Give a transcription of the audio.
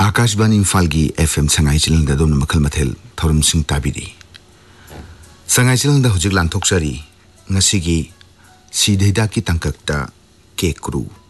आकाशवाणी इम्फाल की FM Sangai channel दा दोन मखल मथेल थौरम सिंह ताबिरी संगाई चैनल दा हुजिक लांथोकसरी ngasi gi sidheida ki tangkakta ke kru